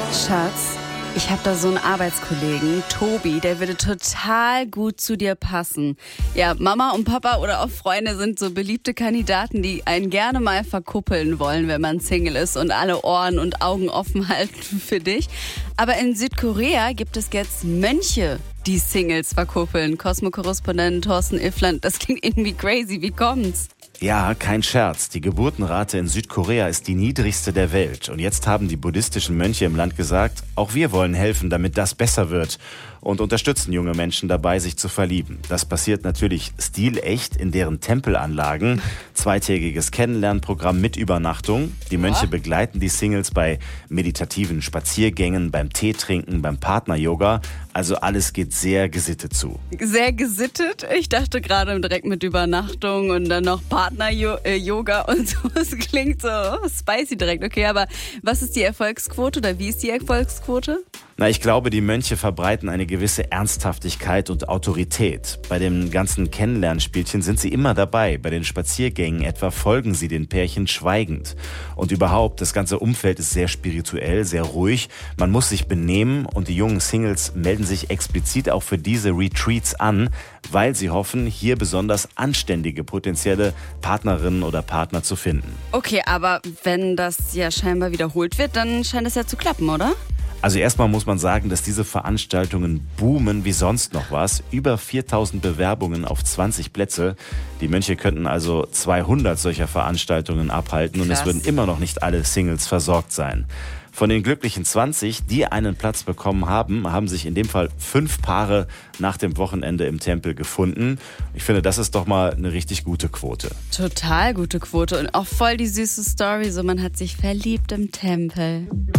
Schatz, ich habe da so einen Arbeitskollegen, Tobi, der würde total gut zu dir passen. Ja, Mama und Papa oder auch Freunde sind so beliebte Kandidaten, die einen gerne mal verkuppeln wollen, wenn man Single ist und alle Ohren und Augen offen halten für dich. Aber in Südkorea gibt es jetzt Mönche, die Singles verkuppeln. Cosmo-Korrespondent Thorsten Iffland, das klingt irgendwie crazy. Wie kommt's? Ja, kein Scherz. Die Geburtenrate in Südkorea ist die niedrigste der Welt. Und jetzt haben die buddhistischen Mönche im Land gesagt, auch wir wollen helfen, damit das besser wird. Und unterstützen junge Menschen dabei, sich zu verlieben. Das passiert natürlich stilecht in deren Tempelanlagen. Zweitägiges Kennenlernprogramm mit Übernachtung. Die Mönche begleiten die Singles bei meditativen Spaziergängen, beim Teetrinken, beim Partner-Yoga. Also alles geht sehr gesittet zu. Sehr gesittet? Ich dachte gerade direkt mit Übernachtung und dann noch Partner-Yoga und so. Es klingt so spicy direkt. Okay, aber was ist die Erfolgsquote oder wie ist die Erfolgsquote? Ich glaube, die Mönche verbreiten eine gewisse Ernsthaftigkeit und Autorität. Bei dem ganzen Kennenlernspielchen sind sie immer dabei. Bei den Spaziergängen etwa folgen sie den Pärchen schweigend. Und überhaupt, das ganze Umfeld ist sehr spirituell, sehr ruhig. Man muss sich benehmen und die jungen Singles melden sich explizit auch für diese Retreats an, weil sie hoffen, hier besonders anständige potenzielle Partnerinnen oder Partner zu finden. Okay, aber wenn das ja scheinbar wiederholt wird, dann scheint es ja zu klappen, oder? Also erstmal muss man sagen, dass diese Veranstaltungen boomen wie sonst noch was. Über 4000 Bewerbungen auf 20 Plätze. Die Mönche könnten also 200 solcher Veranstaltungen abhalten. Und es würden immer noch nicht alle Singles versorgt sein. Von den glücklichen 20, die einen Platz bekommen haben, haben sich in dem Fall 5 Paare nach dem Wochenende im Tempel gefunden. Ich finde, das ist doch mal eine richtig gute Quote. Total gute Quote und auch voll die süße Story. So, man hat sich verliebt im Tempel.